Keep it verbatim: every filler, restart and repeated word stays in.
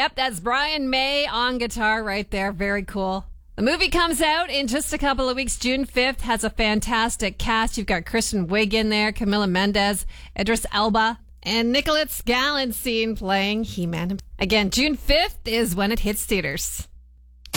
Yep, that's Brian May on guitar right there. Very cool. The movie comes out in just a couple of weeks. June fifth has a fantastic cast. You've got Kristen Wiig in there, Camila Mendes, Idris Elba, and Nicholas Galanstein playing He-Man. Again, June fifth is when it hits theaters.